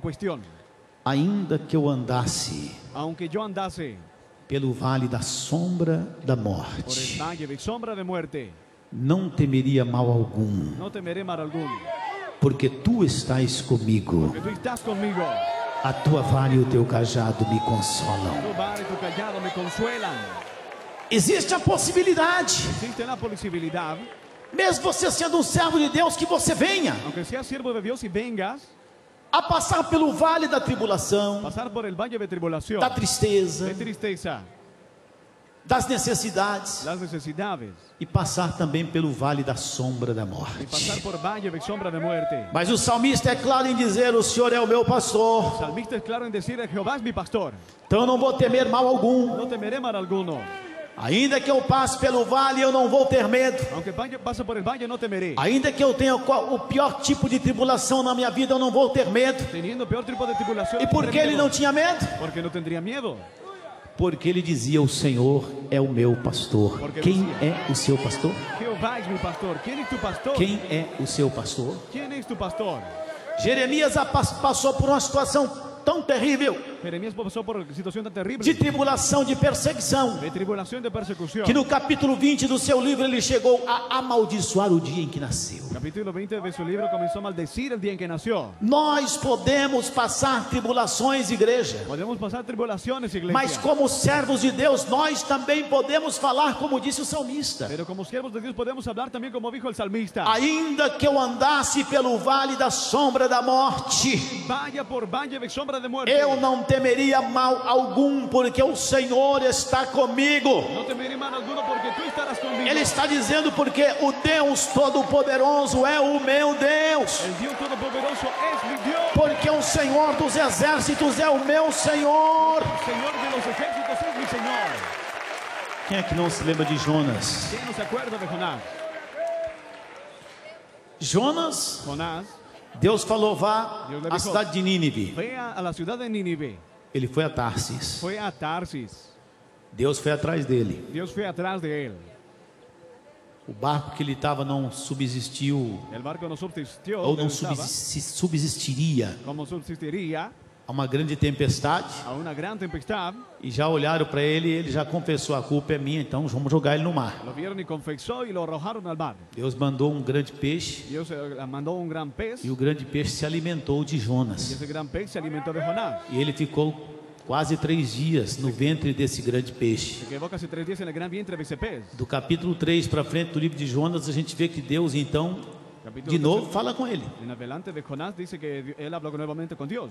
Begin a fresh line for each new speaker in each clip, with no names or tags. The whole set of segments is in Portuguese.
cuestión.
Ainda que eu andasse
Aunque yo andase
pelo vale da sombra da
por el
morte,
valle de sombra de muerte,
não temeria mal algum,
no temeré mal alguno,
porque tu estás comigo.
porque tú estás conmigo.
A tua vara e o teu cajado me consolam.
Tu vara y tu callado me consuelan.
Existe a possibilidade,
Existe la posibilidad,
mesmo você sendo um servo de Deus, que você venha
aunque seas siervo de Dios y vengas,
a passar pelo vale da tribulação,
pasar por el valle de tribulación,
da tristeza,
de tristeza,
das necessidades,
las necesidades,
e passar também pelo vale da sombra da
y pasar
morte.
por valle de sombra de muerte.
Mas o salmista é claro em dizer: o Senhor é o meu pastor,
El salmista es claro en decir: Jehová es mi pastor,
então eu não vou temer mal algum.
no temeré mal alguno.
Ainda que eu passe pelo vale, eu não vou ter medo.
Aunque pase por el valle, no temeré.
Ainda que eu tenha o pior tipo de tribulação na minha vida, eu não vou ter medo.
Teniendo peor tipo de tribulación,
E por que ele não tinha medo?
porque no tendría miedo.
Porque ele dizia: o Senhor é o meu pastor.
Porque
Quem
dizia:
é o seu pastor?
Jehová es mi pastor. ¿Quién es tu pastor?
Quem é o seu pastor?
¿Quién es tu pastor?
Jeremias passou por uma situação tão terrível
Jeremías pasó por situación tan terrible
de tribulação, de perseguição,
de tribulación, de persecución.
que no capítulo 20 do seu livro ele chegou a amaldiçoar o dia em que nasceu.
Capítulo 20 de su libro comenzó a maldecir el día en que nació.
Nós podemos passar tribulações, igreja,
Podemos pasar tribulaciones, iglesia.
mas como servos de Deus, nós também podemos falar como disse o salmista:
Pero como siervos de Dios podemos hablar también como dijo el salmista.
ainda que eu andasse pelo vale da sombra da morte,
Vaya por valle de sombra de muerte.
eu não temeria mal algum, porque o Senhor está comigo.
No temeré mal alguno porque tú estarás conmigo.
Ele está dizendo: porque o Deus Todo-Poderoso é o meu Deus,
El Dios Todopoderoso es mi Dios.
porque o Senhor dos Exércitos é o meu Senhor.
El Señor de los ejércitos es mi Señor.
Quem é que não se lembra de Jonas?
¿Quién no se acuerda de Jonás?
Jonas,
Jonás
Deus falou: vá
Deus lhe
à
dijo:
cidade de Nínive.
fue a la ciudad de Nínive.
Ele foi a Tarsis.
Fue a Tarsis.
Deus foi atrás dele.
Dios fue atrás de él.
O barco que ele estava não subsistiu,
El barco no subsistió.
ou não
él estaba,
subsistiria
como subsistiría
a uma grande tempestade.
a una gran tempestad.
E já olharam para ele, ele já confessou: a culpa é minha, então vamos jogar ele no mar.
Lo vieron y confesó y lo arrojaron al mar.
Deus mandou um grande peixe,
Dios mandó un gran pez
e o grande peixe se alimentou de
y
Jonas.
ese gran pez se alimentó de Jonás.
E ele ficou quase 3 dias no ventre desse grande peixe.
Se quedó casi 3 días en el gran vientre de ese pez.
Do capítulo 3 para frente do livro de Jonas, a gente vê que Deus então, de novo, fala com ele.
En adelante de Jonás dice que él habló nuevamente con Dios.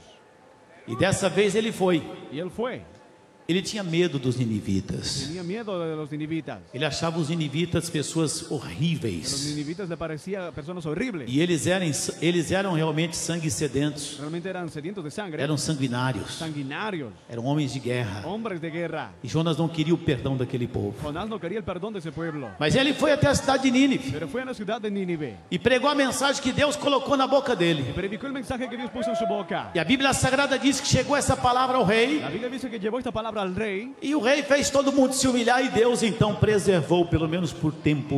E dessa vez ele foi.
Y él fue.
Ele tinha medo dos ninivitas.
Tenía miedo de los ninivitas.
Ele achava os ninivitas pessoas
A los
horríveis.
ninivitas le parecía personas horribles.
E eles eram realmente sangue sedentos.
Realmente eran sedientos de sangre.
Eram sanguinários.
Sanguinarios.
Eram homens de guerra.
Hombres de guerra.
E Jonas não queria o perdão daquele povo.
Jonás no quería el perdón de ese pueblo.
Mas ele foi até a cidade de Nínive
Pero fue a la ciudad de Nínive.
e pregou a mensagem que Deus colocou na boca
Y
dele.
predicó el mensaje que Dios puso en su boca.
E a Bíblia Sagrada diz que chegou essa palavra ao rei.
La Biblia dice que llevó esta palabra al rey.
E o rei fez todo mundo se humilhar, e Deus então preservou, pelo menos por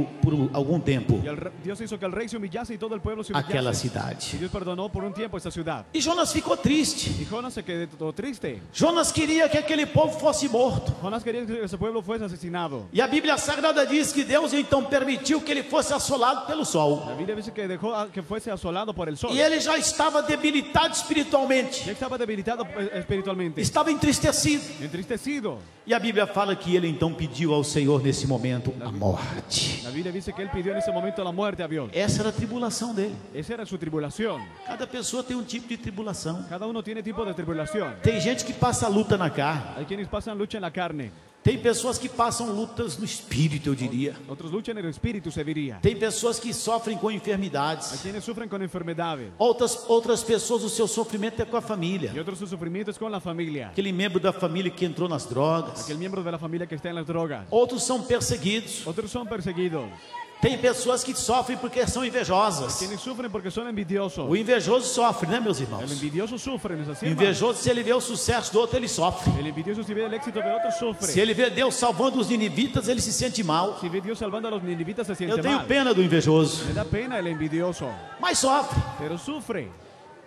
algum tempo,
Y Dios hizo que el rey se humillase y todo el pueblo se humillase.
aquela
Y
cidade.
Dios perdonó por un tiempo esta ciudad.
E Jonas ficou triste.
Y Jonás se quedó triste.
Jonas queria que aquele povo fosse morto.
Jonás quería que ese pueblo fuese asesinado.
E a Bíblia Sagrada diz que Deus então permitiu que ele fosse assolado pelo sol.
La Biblia dice que dejó que fuese asolado por el sol.
E ele já estava debilitado espiritualmente.
Ya estaba debilitado espiritualmente.
Estava entristecido.
Entristecido.
E a Bíblia fala que ele então pediu ao Senhor nesse momento a morte.
La Biblia dice que él pidió en ese momento la muerte a Dios.
Essa era a tribulação dele.
Esa era su tribulación.
Cada pessoa tem um tipo de tribulação.
Cada uno tiene tipo de tribulación.
Tem gente que passa luta na carne.
Hay quienes pasan lucha en la carne.
Tem pessoas que passam lutas no espírito, eu diria.
Otros luchan en el espíritu, se diría.
Tem pessoas que sofrem com
Hay
enfermidades.
quienes sufren con enfermedades.
Outras pessoas, o seu sofrimento é com a família.
Y otros sus sufrimientos con la familia.
Aquele membro da família que entrou nas drogas.
Aquel miembro de la familia que está en las drogas.
Outros são perseguidos.
Otros son perseguidos.
Tem pessoas que sofrem porque são invejosas.
Quienes sufren porque son envidiosos.
O invejoso sofre, né, meus
El
irmãos?
envidioso sufre, ¿no es así,
O
hermano?
invejoso, se ele vê o sucesso do outro, ele sofre.
El envidioso si ve el éxito de otro sufre.
Se ele vê Deus salvando os ninivitas, ele se sente mal.
Si ve Dios salvando a los ninivitas se
Eu
siente
tenho
mal.
pena do invejoso,
Le da pena el envidioso,
mas sofre.
pero sufre.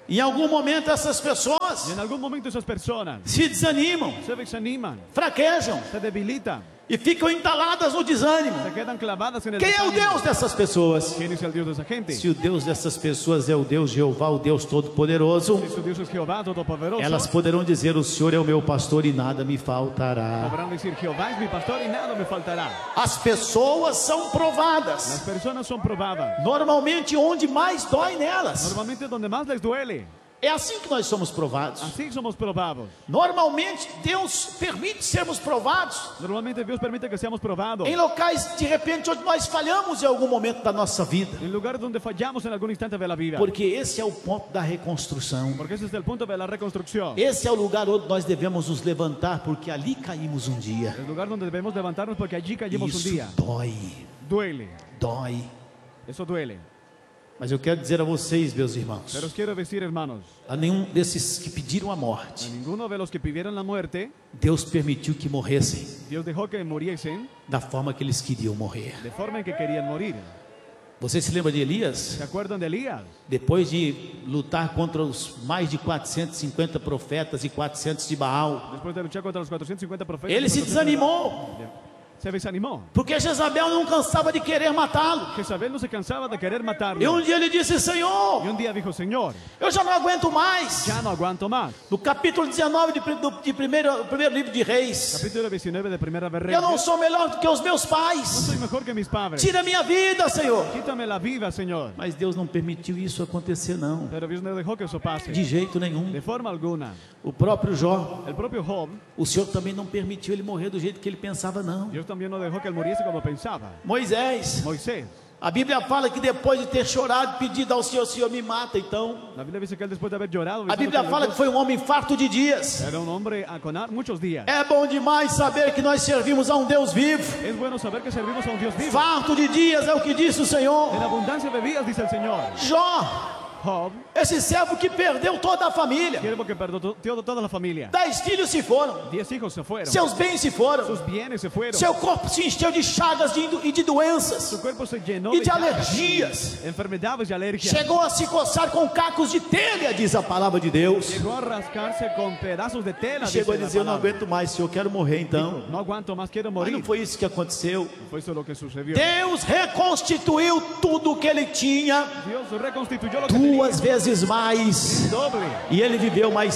Em algum momento essas
Y
pessoas
en algún momento esas personas
se desanimam,
se desaniman,
fraquejam
se debilitan,
e ficam entaladas no desânimo.
se quedan clavadas en el
Quem é o
desánimo.
Deus dessas pessoas?
¿Quién es el Dios de esa gente?
Se o Deus dessas pessoas é o Deus Jeová, o Deus Todo-Poderoso,
Si su Dios es Jehová Todopoderoso,
elas poderão dizer: o Senhor é o meu pastor e nada me faltará.
podrán decir: Jehová es mi pastor y nada me faltará.
As pessoas são
Las
provadas,
personas son probadas.
normalmente onde mais dói nelas.
Normalmente donde más les duele.
É assim que nós somos provados.
Así somos probados.
Normalmente Deus permite sermos provados
Normalmente Dios permite que seamos probados.
em locais, de repente, onde nós falhamos em algum momento da nossa vida,
En lugares donde fallamos en algún instante de la vida.
porque esse é o ponto da reconstrução.
Porque ese es el punto de la reconstrucción.
Esse é o lugar onde nós devemos nos levantar, porque ali caímos um dia.
El lugar donde debemos levantarnos porque allí caímos un
Isso
día.
dói,
Duele.
dói.
Eso duele.
Mas eu quero dizer a vocês, meus irmãos,
Pero os quiero decir, hermanos,
a nenhum desses que pediram a
a
morte,
ninguno de los que pidieron la muerte,
Deus permitiu que morressem
Dios dejó que muriesen
da forma que eles queriam morrer.
de forma en que querían morir.
Você se lembra de Elias?
¿Se acuerdan de Elías?
Depois de lutar contra os mais de 450 profetas e 400 de Baal,
Después de luchar contra los 450 profetas,
ele se desanimou,
se desanimó.
porque Jezabel não cansava de querer matá-lo.
Jezabel no se cansaba de querer matarlo.
E um dia ele disse: Senhor,
Y un día dijo: Señor,
eu já não aguento mais.
ya no aguanto más.
No capítulo 19 de primeiro livro de Reis,
Capítulo 19 de Primera de
eu não
Reyes.
sou melhor do que os meus
No
pais.
soy mejor que mis padres.
Tira minha vida, Senhor.
Quítame la vida, Señor.
Mas Deus não permitiu isso acontecer, não.
Pero Dios no dejó que eso pase.
De jeito nenhum.
De forma alguna.
O próprio Jó,
El propio Job,
o Senhor também não permitiu ele morrer do jeito que ele pensava, não.
Dios también no dejó que él muriese como pensaba.
Moisés,
Moisés,
a Bíblia fala que depois de ter chorado, pedido ao Senhor: Senhor, me mata. Então,
la Biblia dice que él después de haber llorado,
a Bíblia fala que foi um homem farto de dias.
era un hombre con muchos días.
É bom demais saber que nós servimos a um Deus vivo.
Es bueno saber que servimos a un Dios vivo.
Farto de dias é o que disse o Senhor.
En abundancia de días, dice el Señor.
Jó,
Job,
esse servo que perdeu toda a família.
siervo que perdió toda la familia.
10 filhos se foram,
10 hijos se fueron.
seus bens se foram,
Sus bienes se fueron.
seu corpo se encheu de chagas e de doenças
Su cuerpo se llenó
e de
llagas,
alergias.
enfermedades y alergias.
Chegou a se coçar com cacos de telha, diz a palavra de Deus.
Llegó a rascarse con pedazos de tela.
Chegou a
dice la
dizer: eu não
palabra.
aguento mais, Senhor, eu quero morrer então.
No aguanto más, quiero
Mas não
morir.
foi isso que aconteceu.
Fue eso lo que sucedió.
Deus reconstituiu tudo o que ele tinha,
Dios reconstituyó lo que tenía
2 vezes mais.
doble.
E ele viveu mais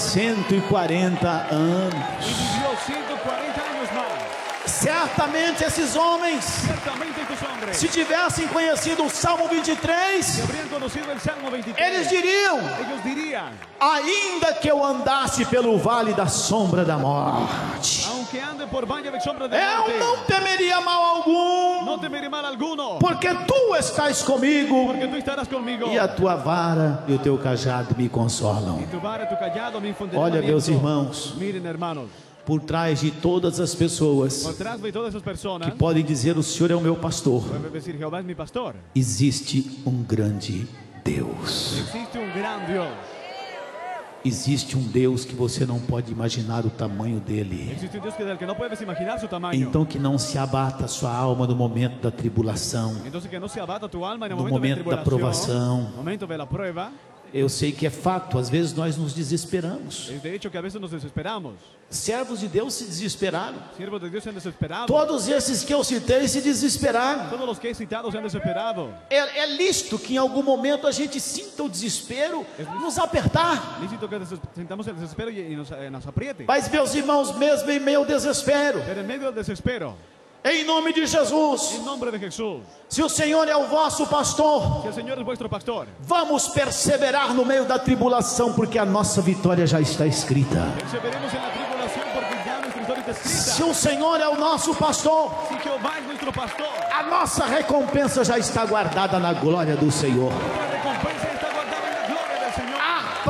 140 anos.
Y vivió 140 años más.
Certamente esses homens,
Ciertamente estos hombres,
se tivessem conhecido o Salmo 23,
si habrían conocido el Salmo 23,
eles diriam:
ellos dirían:
ainda que eu andasse pelo vale da sombra da morte,
aunque ande por valle de sombra de
eu
muerte,
não temeria mal algum,
no temeré mal alguno,
porque tu estás comigo,
porque tú estarás conmigo.
e a tua vara e o teu cajado me consolam.
Y tu vara, tu callado me infundirán
Olha, meus
aliento.
irmãos,
Miren, hermanos,
por trás de todas as pessoas
por detrás de todas esas personas,
que podem dizer: o Senhor é o meu pastor,
pueden decir: Jehová es mi pastor.
existe um grande Deus.
Existe un gran Dios.
Existe um Deus que você não pode imaginar o tamanho dele.
Existe un Dios del que no puedes imaginar su tamaño.
Então que não se abata a sua alma no momento da tribulação.
Entonces que no se abata tu alma en el
No
momento de
momento da
tribulación,
provação.
no momento de la prueba.
Eu sei que é fato, às vezes nós nos desesperamos.
Es de hecho que a veces nos desesperamos.
Servos de Deus se desesperaram.
Siervos de Dios se han desesperado.
Todos esses que eu citei se desesperaram.
Todos los que he citado se han desesperado.
É lícito que em algum momento a gente sinta o desespero nos apertar.
Lícito que sentamos el desespero y nos apriete.
Mas, meus irmãos, mesmo em meio ao desespero,
Pero en medio del desespero,
em nome de Jesus,
en nombre de Jesús,
se o Senhor é o vosso pastor,
si el Señor es vuestro pastor,
vamos perseverar no meio da tribulação, porque a nossa vitória já está escrita.
perseveremos en la tribulación porque ya nuestra historia está escrita.
Se o Senhor é o nosso pastor,
Si Jehová es nuestro pastor,
a nossa recompensa já está guardada na glória do Senhor.
nuestra recompensa está guardada en la gloria del Señor.
A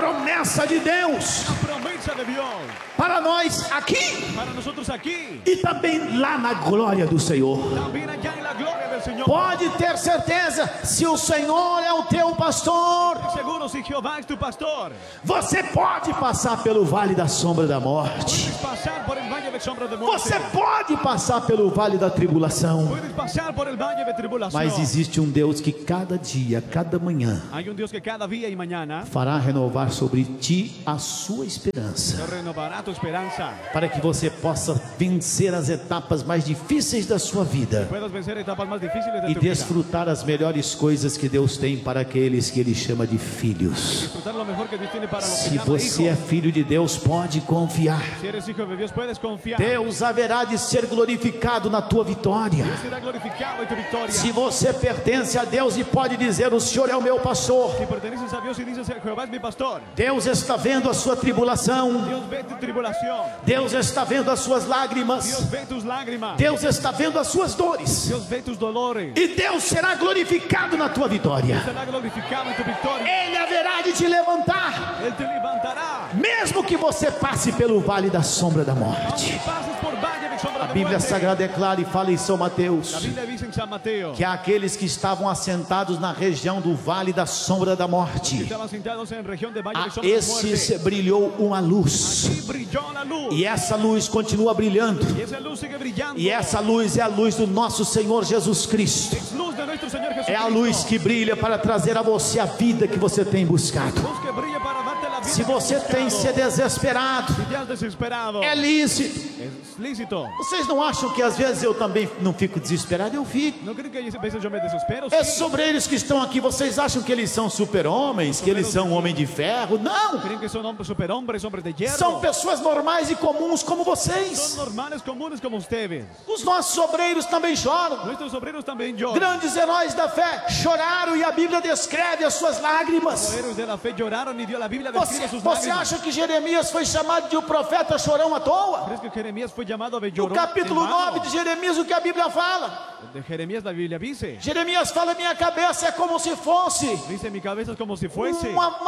promessa de Deus
Una promesa de Dios
para nós aqui
para nosotros aquí,
e também lá na glória do Senhor.
también allá en la gloria del Señor.
Pode ter certeza, se o Senhor é o teu pastor,
Seguro, si Jehová es tu pastor,
você pode passar pelo vale da sombra da morte.
puedes pasar por el valle de sombra de muerte.
Você pode passar pelo vale da tribulação.
Puedes pasar por el valle de tribulación.
Mas existe um Deus que cada dia, cada manhã,
Hay un Dios que cada día y mañana
fará renovar sobre ti a sua esperança,
te renovará tu esperanza.
para que você possa vencer as etapas mais difíceis da sua vida
Puedas vencer etapas más difíciles de
e
tu vida.
desfrutar as melhores coisas que Deus tem para aqueles que Ele chama de filhos.
Disfrutar lo mejor que Dios tiene para los
Se
que cada
você é
hijo.
filho de Deus, pode confiar.
Si eres hijo de Dios, puedes confiar.
Deus haverá de ser glorificado na tua vitória.
Dios será glorificado en tu victoria.
Se você pertence a Deus e pode dizer: o Senhor é o meu pastor.
Si perteneces a Dios y dices Jehová es mi pastor,
Deus está vendo a sua tribulação.
Dios ve tu tribulación,
Deus está vendo as suas lágrimas.
Dios ve tus lágrimas,
Deus está vendo as suas dores.
Dios ve tus dolores,
E Deus será glorificado na tua vitória.
será glorificado en tu victoria.
Ele haverá de te levantar,
Él te levantará.
mesmo que você passe pelo vale da sombra da morte.
Si pases por valle de sombra
A
de
Bíblia
muerte.
Sagrada é clara e fala em São
La
Mateus
Biblia dice en San Mateo
que aqueles que estavam assentados na região do vale da sombra da
que
morte,
estaban sentados en región de valle
a
de sombra de
esses
muerte.
brilhou uma luz.
Y brilló la luz.
E essa luz continua brilhando.
Y esa luz sigue brillando.
E essa luz é a luz do nosso Senhor Jesus Cristo.
Es luz de nuestro Señor
É
Jesucristo.
a luz que brilha para trazer a você a vida que você tem buscado.
Luz que brilla para darte la vida
Se
que
você
has
tem
buscado.
se desesperado,
Si te has desesperado,
é lícito.
es lícito.
Vocês não acham que às vezes eu também não fico desesperado? Eu fico.
¿No creen que a veces yo me desespero?
Esses
Sí.
sobreiros que estão aqui, vocês acham que eles são super-homens? Que eles são homem de ferro? Não!
¿Creen que son hombres superhombres, hombres de hierro?
São pessoas normais e comuns como
Son
vocês.
normales, comunes como ustedes.
Os nossos obreiros também choram.
Nuestros obreros también lloran.
Grandes heróis da fé choraram e a Bíblia descreve as suas lágrimas.
Los héroes de la fe lloraron y dio la Biblia
Você,
describe sus
você
lágrimas.
acha que Jeremias foi chamado de o profeta chorão à toa?
¿Crees que Jeremías fue llamado a
No
llorón
capítulo
en vano?
9 de Jeremias, o que a Bíblia fala?
De Jeremías la Biblia dice.
Jeremias fala: minha cabeça é como se fosse
Dice, mi cabeza es como si fuese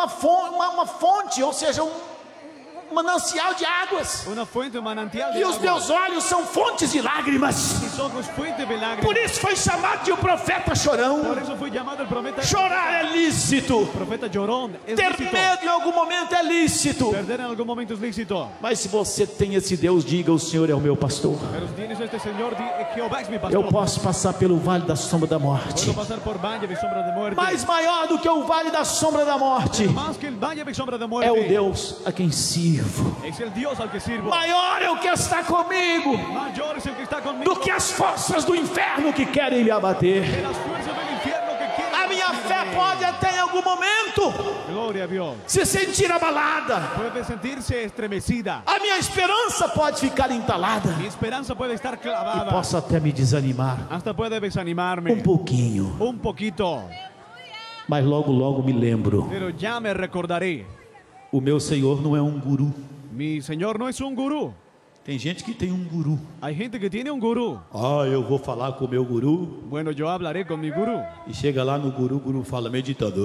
uma fonte, ou seja, manancial de águas.
una fuente, un manantial de
E os
agua.
meus olhos são fontes de lágrimas.
Mis ojos fuentes de lágrimas.
Por isso foi chamado de o profeta chorão.
Por eso fue llamado el profeta.
Chorar é lícito.
Profeta llorón. Es
Ter
lícito.
medo em algum momento é lícito.
Perder en algún momento es lícito.
Mas se você tem esse Deus, diga: o Senhor é o meu pastor.
Pero si tienes este Señor, Jehová es mi pastor.
Eu posso passar pelo vale da sombra da morte.
Puedo pasar por valle de sombra de muerte.
Mais maior do que o vale da sombra da morte
Más que el valle de sombra de muerte.
é o Deus a quem sirvo.
Es el Dios al que sirvo.
Maior é o que está comigo
Mayor es el que está conmigo.
do que as forças do inferno que querem me abater.
Que las fuerzas del infierno que quieren.
A minha fé pode até em algum momento
Gloria a Dios.
se sentir abalada.
Puede sentirse estremecida.
A minha esperança pode ficar entalada.
Mi esperanza puede estar
E
clavada.
posso até me desanimar
Hasta puede desanimarme.
pouquinho.
Un poquito.
Mas logo, logo me lembro:
Pero ya me recordaré.
o meu Senhor não é um guru.
Mi Señor no es un gurú.
Tem gente que tem um guru.
Hay gente que tiene un gurú.
Eu vou falar com o meu guru.
Bueno, yo hablaré con mi gurú.
E chega lá no guru, o guru fala: meditador.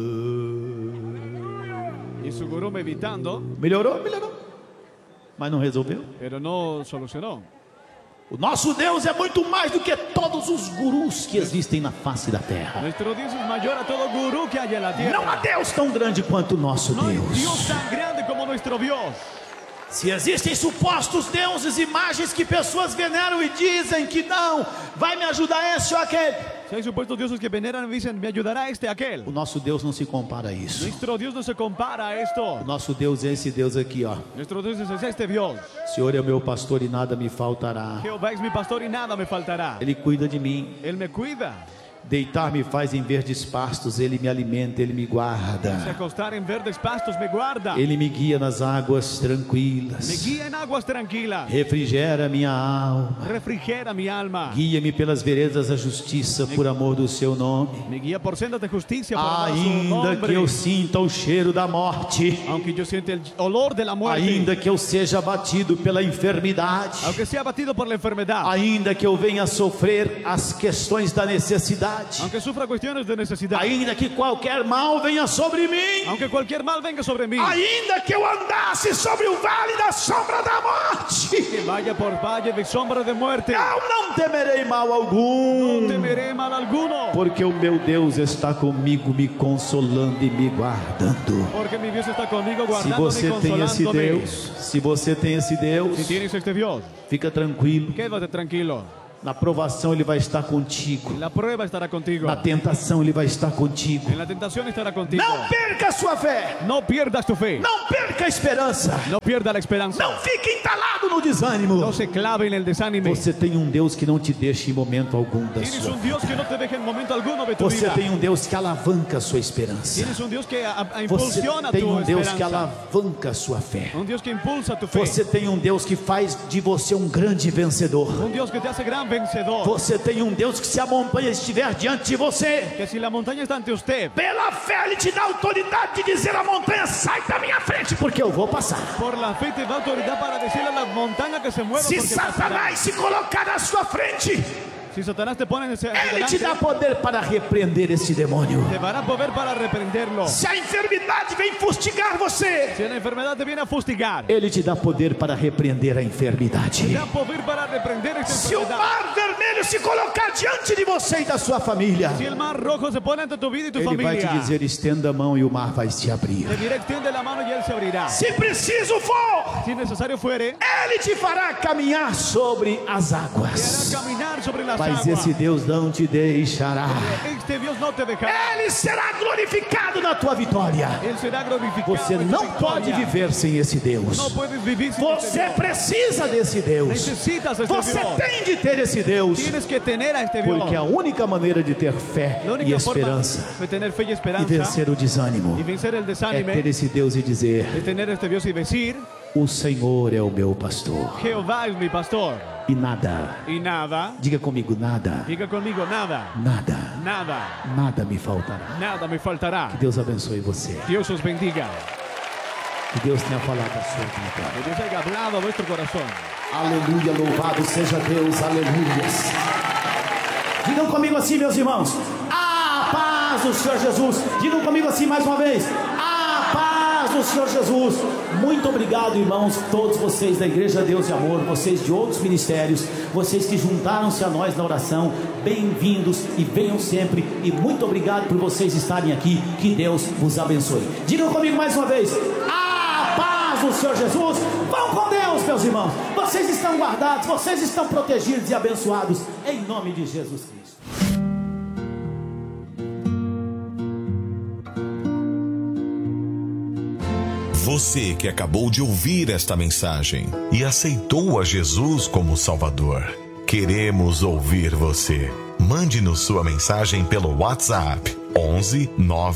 Y su gurú meditando,
Melhorou? Melhorou. Mas não resolveu.
pero no solucionó.
O nosso Deus é muito mais do que todos os gurus que existem na face da terra.
Nuestro Dios es mayor a todo gurú que hay en la tierra.
Não há Deus tão grande quanto o nosso
No hay Dios
Deus.
tan grande como nuestro Dios.
Se existem supostos deuses, imagens que pessoas veneram e dizem que não, vai me ajudar esse ou aquele.
Si hay supuestos dioses que veneran y dicen, me ayudará este, aquel.
O nosso Deus não se compara a isso.
Nuestro Dios no se compara a esto.
O nosso Deus é esse Deus aqui, ó.
Nuestro Dios es este Dios.
O Senhor é o meu pastor e nada me faltará.
Jehová es mi pastor y nada me faltará.
Ele cuida de mim.
Él me cuida.
Deitar-me faz em verdes pastos, Ele me alimenta, Ele me
Se
guarda.
acostar en verdes pastos me guarda.
Ele me guia nas águas
Me
tranquilas.
guía en aguas tranquilas.
Refrigera minha alma.
Refrigera mi alma.
Guia-me pelas veredas da justiça por amor do seu nome.
Me guía por sendas de justicia por amor a su
Ainda
nombre.
que eu sinta o cheiro da morte,
Aunque yo sienta el olor de la muerte.
ainda que eu seja abatido pela enfermidade,
Aunque sea abatido por la enfermedad.
ainda que eu venha sofrer as questões da necessidade, necessidade,
aunque sufra cuestiones de necesidad,
ainda que qualquer mal venha sobre mim,
aunque cualquier mal venga sobre mí,
ainda que eu andasse sobre o vale da sombra da morte,
que vaya por valle de sombra de muerte,
eu não temerei mal algum,
no temeré mal alguno,
porque o meu Deus está comigo, me consolando e me guardando.
porque mi Dios está conmigo
Se
guardándome y
você tem esse
consolándome.
Deus, se você tem esse Deus,
Si tienes este Dios,
fica tranquilo.
quédate tranquilo.
Na provação Ele vai estar contigo.
La prueba estará contigo.
Na tentação Ele vai estar contigo.
En la tentación estará contigo.
Não perca a sua fé.
No pierdas tu fe.
Não perca a esperança.
No pierdas la esperanza.
Não fique entalado no desânimo.
No se clave en el desánimo.
Você tem um Deus que não te deixa em momento algum da
Tienes
sua
un
vida.
Dios que no te deja en momento alguno de tu
Você
vida.
tem um Deus que alavanca a sua esperança.
Tienes un Dios que
Você
impulsiona
tem
tu
um Deus que
esperanza.
alavanca a sua fé.
Un Dios que impulsa tu fe.
Você tem um Deus que faz de você um grande vencedor.
Un Dios que te hace gran vencedor.
Você tem um Deus que, se a montanha estiver diante de você,
Que si la montaña está ante usted,
pela fé Ele te dá autoridade de dizer à montanha: sai da minha frente, porque eu vou passar.
por la fe te da autoridad para decirle a la montaña que se mueva.
Se
Porque pasará.
Satanás se colocar na sua frente,
Si Satanás te pone en ese
Ele te
delante,
dá poder para repreender esse demônio.
te dará poder para reprenderlo.
Se a enfermidade vem fustigar você,
Si la enfermedad te viene a fustigar,
Ele te dá poder para repreender a
te
enfermidade.
da poder para reprender esta
Se o
enfermedad.
mar vermelho se colocar diante de você e da sua família,
Si el mar rojo se pone ante tu vida y tu
Ele vai te
familia,
dizer: estenda a mão e o mar vai se abrir.
te dirá extiende la mano y él se abrirá.
Se preciso for,
Si necesario fuere,
Ele te fará caminhar sobre as
te hará
águas.
caminar sobre las
Mas
aguas.
esse Deus não te deixará.
Este Dios no te dejará.
Ele será glorificado na tua vitória.
Él será glorificado.
Você
en tu
não
victoria.
pode viver sem esse
No
Deus.
puedes vivir sin este
Você
Dios.
precisa desse Deus.
Necesitas este
Você
Dios.
tem de ter esse Deus.
Tienes que tener a este Dios.
Porque a única maneira de ter fé
La
e
única forma
esperança
de tener fe y
e
esperanza
vencer o desânimo
y vencer el
é
desánimo
ter esse Deus e dizer:
es tener este Dios y decir:
o Senhor é o meu pastor
Jehová es mi pastor
e nada,
y nada,
diga comigo, nada,
diga conmigo, nada,
nada,
nada,
nada me faltará.
nada me faltará.
Que Deus abençoe você.
Dios os bendiga.
Que Deus tenha falado a sua vida.
Que Dios haya hablado a vuestro corazón.
Aleluia, louvado seja Deus, aleluia. Digam comigo assim, meus irmãos: a paz do Senhor Jesus. Digam comigo assim mais uma vez: a paz do Senhor Jesus. Muito obrigado, irmãos, todos vocês da Igreja Deus e Amor, vocês de outros ministérios, vocês que juntaram-se a nós na oração. Bem-vindos e venham sempre. E muito obrigado por vocês estarem aqui. Que Deus vos abençoe. Digam comigo mais uma vez: a paz do Senhor Jesus. Vão com Deus, meus irmãos. Vocês estão guardados, vocês estão protegidos e abençoados em nome de Jesus Cristo.
Você que acabou de ouvir esta mensagem e aceitou a Jesus como Salvador, queremos ouvir você. Mande-nos sua mensagem pelo WhatsApp 11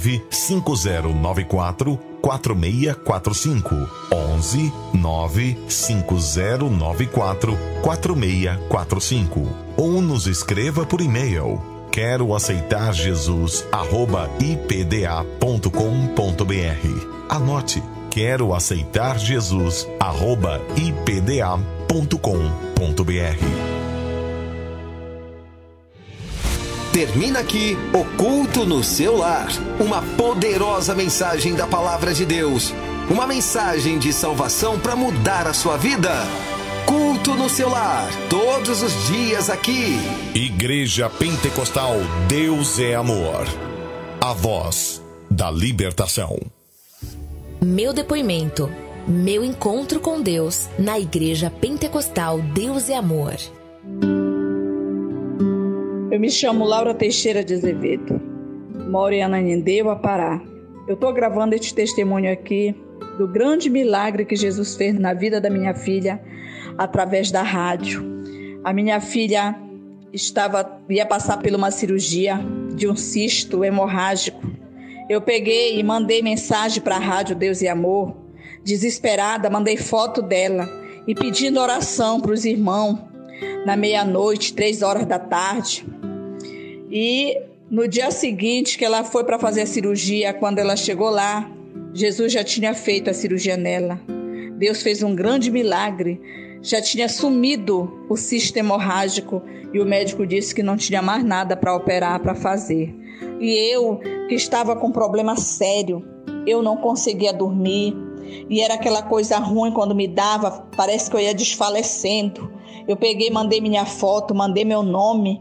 95094 4645 11 95094 4645 ou nos escreva por e-mail quero aceitar Jesus @ipda.com.br. Anote: quero aceitar Jesus @ipda.com.br.
Termina aqui o Culto no Seu Lar, uma poderosa mensagem da Palavra de Deus, uma mensagem de salvação para mudar a sua vida. Culto no Seu Lar, todos os dias aqui.
Igreja Pentecostal Deus é Amor, a voz da libertação.
Meu depoimento, meu encontro com Deus na Igreja Pentecostal Deus é Amor.
Eu me chamo Laura Teixeira de Azevedo, moro em Ananindeua, Pará. Eu estou gravando este testemunho aqui do grande milagre que Jesus fez na vida da minha filha através da rádio. A minha filha ia passar por uma cirurgia de um cisto hemorrágico. Eu peguei e mandei mensagem para a rádio Deus e Amor, desesperada, mandei foto dela e pedindo oração para os irmãos na meia-noite, 3 horas da tarde. E no dia seguinte que ela foi para fazer a cirurgia, quando ela chegou lá, Jesus já tinha feito a cirurgia nela. Deus fez um grande milagre já tinha sumido o cisto hemorrágico e o médico disse que não tinha mais nada para operar, para fazer. E eu, que estava com um problema sério, eu não conseguia dormir e era aquela coisa ruim quando me dava, parece que eu ia desfalecendo. Eu peguei, mandei minha foto, mandei meu nome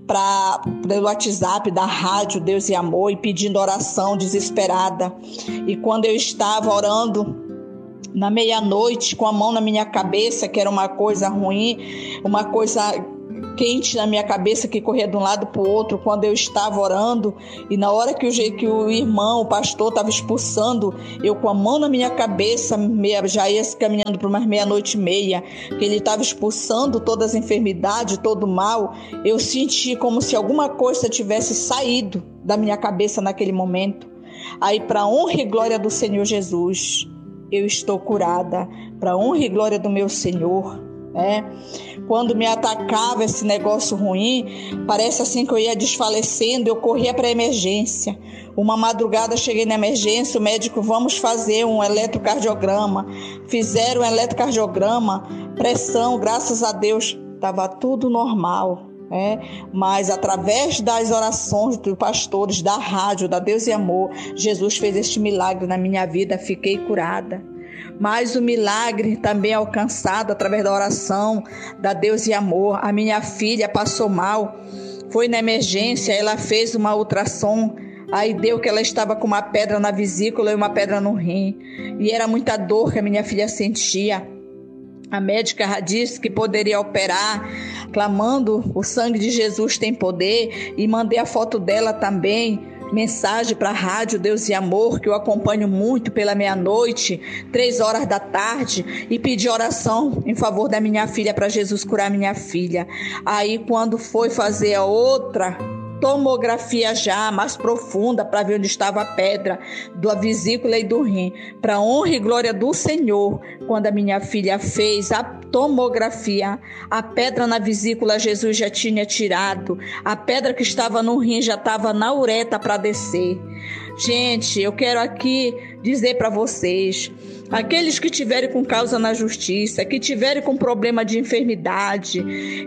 pelo WhatsApp da rádio Deus e Amor e pedindo oração desesperada. E quando eu estava orando na meia-noite, com a mão na minha cabeça, que era uma coisa ruim, uma coisa quente na minha cabeça que corria de um lado para o outro, quando eu estava orando, e na hora que o irmão, o pastor, estava expulsando, eu com a mão na minha cabeça, já ia caminhando para umas 00:30, que ele estava expulsando todas as enfermidades, todo o mal, eu senti como se alguma coisa tivesse saído da minha cabeça naquele momento. Aí, para honra e glória do Senhor Jesus, eu estou curada, para honra e glória do meu Senhor. Quando me atacava esse negócio ruim, parece assim que eu ia desfalecendo, eu corria para a emergência. Uma madrugada cheguei na emergência, o médico, vamos fazer um eletrocardiograma. Fizeram um eletrocardiograma, pressão, graças a Deus, estava tudo normal. Mas através das orações dos pastores, da rádio, da Deus e Amor, Jesus fez este milagre na minha vida, fiquei curada. Mas o milagre também é alcançado através da oração da Deus e Amor. A minha filha passou mal, foi na emergência, ela fez uma ultrassom, aí deu que ela estava com uma pedra na vesícula e uma pedra no rim, e era muita dor que a minha filha sentia. A médica disse que poderia operar, clamando, o sangue de Jesus tem poder, e mandei a foto dela também, mensagem para a rádio Deus e Amor, que eu acompanho muito pela meia-noite, 3h da tarde, e pedi oração em favor da minha filha, para Jesus curar minha filha. Aí quando foi fazer a outra tomografia já mais profunda para ver onde estava a pedra da vesícula e do rim, para honra e glória do Senhor, quando a minha filha fez a tomografia, a pedra na vesícula Jesus já tinha tirado, a pedra que estava no rim já estava na uretra para descer. Gente, eu quero aqui dizer para vocês, aqueles que tiverem com causa na justiça, que tiverem com problema de enfermidade,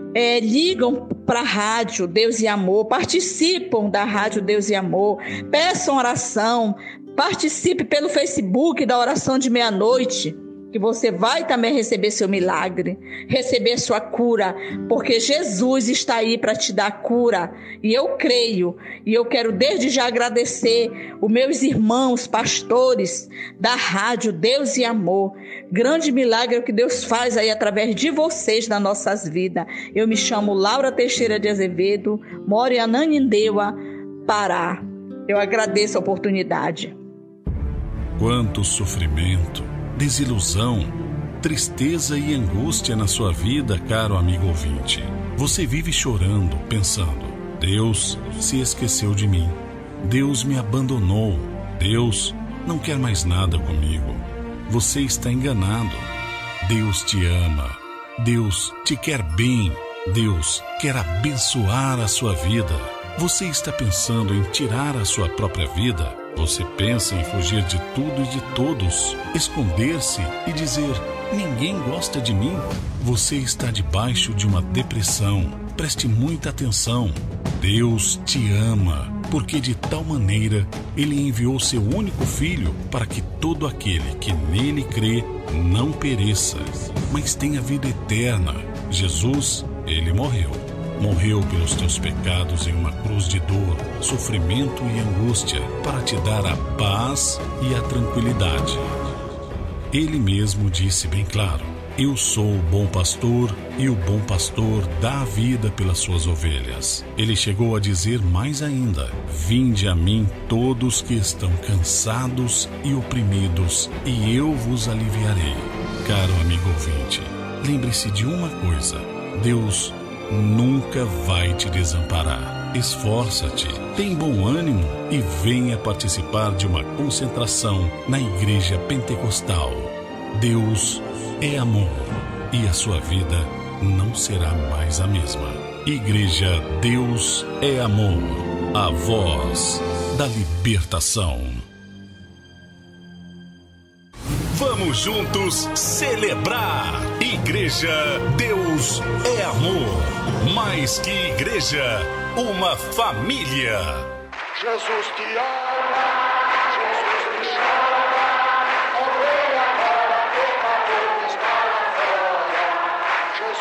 ligam para a rádio Deus e Amor, participam da rádio Deus e Amor, peçam oração, participe pelo Facebook da oração de meia-noite, que você vai também receber seu milagre, receber sua cura, porque Jesus está aí para te dar cura, e eu creio, e eu quero desde já agradecer os meus irmãos pastores da rádio Deus e Amor, grande milagre que Deus faz aí através de vocês nas nossas vidas. Eu me chamo Laura Teixeira de Azevedo, moro em Ananindeua, Pará. Eu agradeço a oportunidade.
Quanto sofrimento, desilusão, tristeza e angústia na sua vida, caro amigo ouvinte. Você vive chorando, pensando: Deus se esqueceu de mim, Deus me abandonou, Deus não quer mais nada comigo. Você está enganado. Deus te ama, Deus te quer bem, Deus quer abençoar a sua vida. Você está pensando em tirar a sua própria vida? Você pensa em fugir de tudo e de todos, esconder-se e dizer: ninguém gosta de mim? Você está debaixo de uma depressão. Preste muita atenção. Deus te ama, porque de tal maneira Ele enviou seu único Filho para que todo aquele que nele crê não pereça, mas tenha vida eterna. Jesus, Ele morreu pelos teus pecados em uma cruz de dor, sofrimento e angústia, para te dar a paz e a tranquilidade. Ele mesmo disse bem claro: eu sou o bom pastor, e o bom pastor dá a vida pelas suas ovelhas. Ele chegou a dizer mais ainda: vinde a mim todos que estão cansados e oprimidos, e eu vos aliviarei. Caro amigo ouvinte, lembre-se de uma coisa: Deus nunca vai te desamparar. Esforça-te, tem bom ânimo e venha participar de uma concentração na Igreja Pentecostal. Deus é amor e a sua vida não será mais a mesma. Igreja Deus é Amor, a voz da libertação.
Vamos juntos celebrar
Igreja Deus é Amor. Mais que igreja, uma família.
Jesus te ama, Jesus te chama,